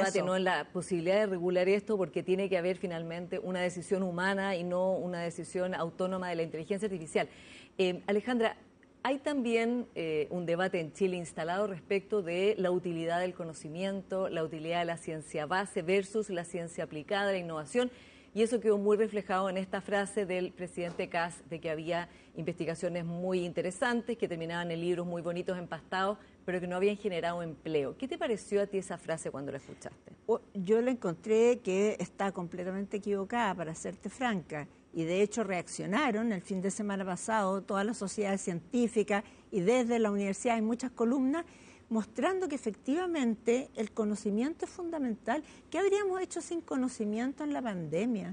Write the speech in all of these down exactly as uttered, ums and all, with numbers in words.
debate no es la posibilidad de regular esto, porque tiene que haber finalmente una decisión humana y no una decisión autónoma de la inteligencia artificial. Eh, Alejandra, hay también eh, un debate en Chile instalado respecto de la utilidad del conocimiento, la utilidad de la ciencia base versus la ciencia aplicada, la innovación. Y eso quedó muy reflejado en esta frase del presidente Kast de que había investigaciones muy interesantes que terminaban en libros muy bonitos, empastados, pero que no habían generado empleo. ¿Qué te pareció a ti esa frase cuando la escuchaste? Yo la encontré que está completamente equivocada, para serte franca. Y de hecho reaccionaron el fin de semana pasado todas las sociedades científicas y desde la universidad hay muchas columnas mostrando que efectivamente el conocimiento es fundamental. ¿Qué habríamos hecho sin conocimiento en la pandemia?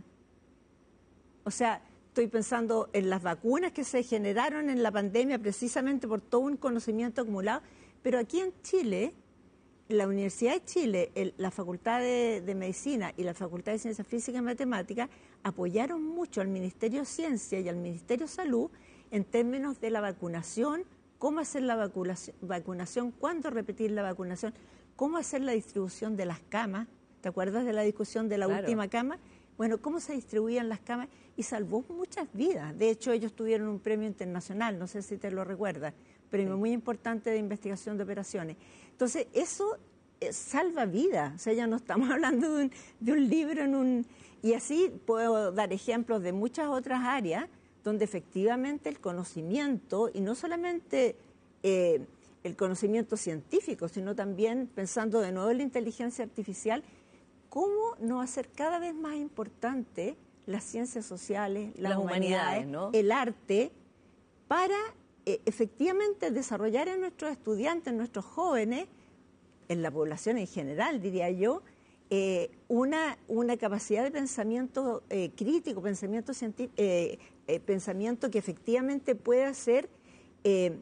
O sea, estoy pensando en las vacunas que se generaron en la pandemia precisamente por todo un conocimiento acumulado, pero aquí en Chile, la Universidad de Chile, el, la Facultad de, de Medicina y la Facultad de Ciencias Físicas y Matemáticas apoyaron mucho al Ministerio de Ciencia y al Ministerio de Salud en términos de la vacunación, cómo hacer la vacunación, vacunación, cuándo repetir la vacunación, cómo hacer la distribución de las camas. ¿Te acuerdas de la discusión de la claro. última cama? Bueno, cómo se distribuían las camas y salvó muchas vidas. De hecho, ellos tuvieron un premio internacional, no sé si te lo recuerdas, premio sí. muy importante de investigación de operaciones. Entonces, eso eh, salva vidas. O sea, ya no estamos hablando de un, de un libro en un... Y así puedo dar ejemplos de muchas otras áreas donde efectivamente el conocimiento, y no solamente eh, el conocimiento científico, sino también pensando de nuevo en la inteligencia artificial, cómo no hacer cada vez más importante las ciencias sociales, las, las humanidades, humanidades ¿no? el arte, para eh, efectivamente desarrollar en nuestros estudiantes, en nuestros jóvenes, en la población en general, diría yo, eh, una, una capacidad de pensamiento eh, crítico, pensamiento científico, eh, eh, pensamiento que efectivamente pueda ser eh,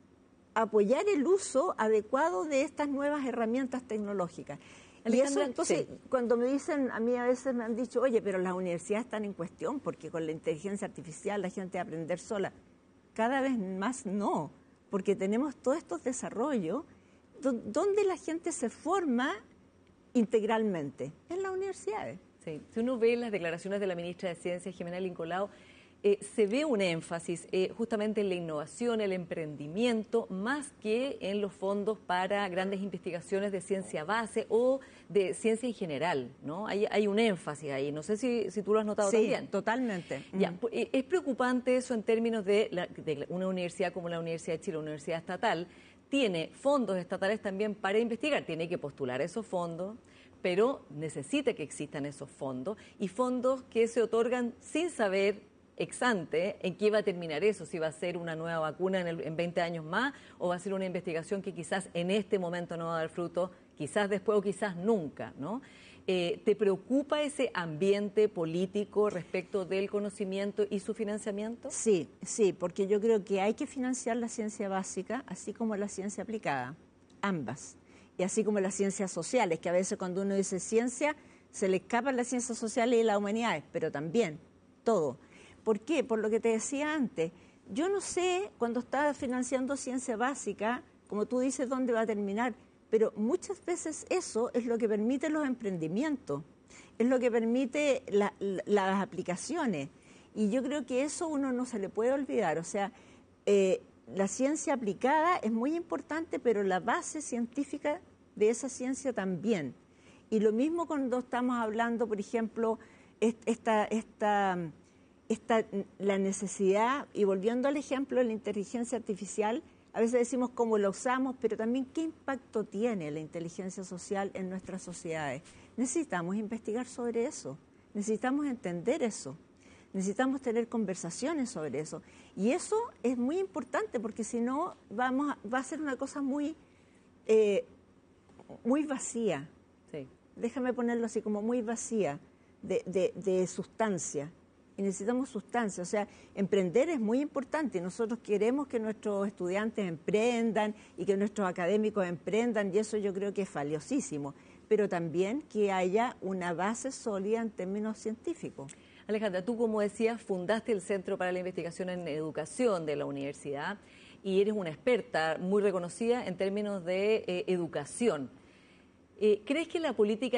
apoyar el uso adecuado de estas nuevas herramientas tecnológicas. Y eso, entonces, sí. cuando me dicen, a mí a veces me han dicho, oye, pero las universidades están en cuestión porque con la inteligencia artificial la gente va a aprender sola. Cada vez más no, porque tenemos todos estos desarrollos donde la gente se forma integralmente en las universidades. Sí. Si uno ve las declaraciones de la ministra de Ciencia, Jimena Lincolao, eh, se ve un énfasis eh, justamente en la innovación, el emprendimiento, más que en los fondos para grandes investigaciones de ciencia base o de ciencia en general, ¿no? Hay, hay un énfasis ahí. No sé si, si tú lo has notado sí, también. Sí, totalmente. Ya, mm. Es preocupante eso en términos de, la, de una universidad como la Universidad de Chile, una universidad estatal, tiene fondos estatales también para investigar, tiene que postular esos fondos, pero necesita que existan esos fondos y fondos que se otorgan sin saber ex ante en qué va a terminar eso, si va a ser una nueva vacuna en, el, en veinte años más o va a ser una investigación que quizás en este momento no va a dar fruto, quizás después o quizás nunca, ¿no? Eh, ¿Te preocupa ese ambiente político respecto del conocimiento y su financiamiento? Sí, sí, porque yo creo que hay que financiar la ciencia básica, así como la ciencia aplicada, ambas. Y así como las ciencias sociales, que a veces cuando uno dice ciencia, se le escapan las ciencias sociales y las humanidades, pero también todo. ¿Por qué? Por lo que te decía antes. Yo no sé, cuando estás financiando ciencia básica, como tú dices, dónde va a terminar, pero muchas veces eso es lo que permite los emprendimientos, es lo que permite la, la, las aplicaciones. Y yo creo que eso uno no se le puede olvidar. O sea, eh, la ciencia aplicada es muy importante, pero la base científica de esa ciencia también. Y lo mismo cuando estamos hablando, por ejemplo, esta, esta, esta, la necesidad, y volviendo al ejemplo de la inteligencia artificial, a veces decimos cómo la usamos, pero también qué impacto tiene la inteligencia social en nuestras sociedades. Necesitamos investigar sobre eso, necesitamos entender eso. Necesitamos tener conversaciones sobre eso. Y eso es muy importante porque si no vamos a, va a ser una cosa muy, eh, muy vacía. Sí. Déjame ponerlo así, como muy vacía de, de, de sustancia. Y necesitamos sustancia. O sea, emprender es muy importante. Nosotros queremos que nuestros estudiantes emprendan y que nuestros académicos emprendan, y eso yo creo que es valiosísimo. Pero también que haya una base sólida en términos científicos. Alejandra, tú, como decías, fundaste el Centro para la Investigación en Educación de la universidad y eres una experta muy reconocida en términos de eh, educación. Eh, ¿Crees que la política